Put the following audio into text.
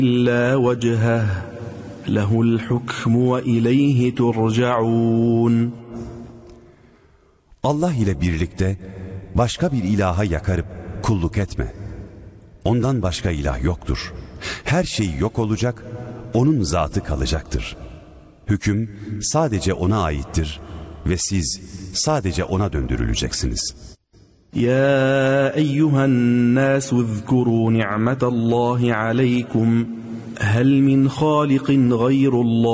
إلا وجهه له الحكم وإليه ترجعون. Allah ile birlikte başka bir ilaha yakarıp kulluk etme. Ondan başka ilah yoktur. Her şey yok olacak, onun zatı kalacaktır. Hüküm sadece ona aittir ve siz sadece ona döndürüleceksiniz. يا أيها الناس اذكروا نعمة الله عليكم هل من خالق غير الله